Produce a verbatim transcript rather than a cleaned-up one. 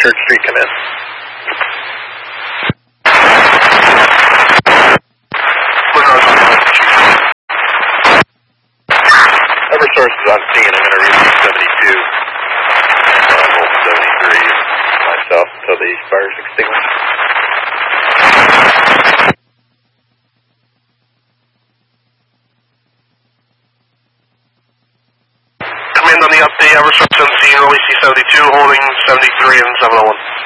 Church Street, come in. Eversource is on scene. I'm going to read seventy-two. Uh, hold seventy-three myself until the fire's extinguished. Command on the update. Eversource on scene. Release C seventy-two, holding seventy-three and seven oh one.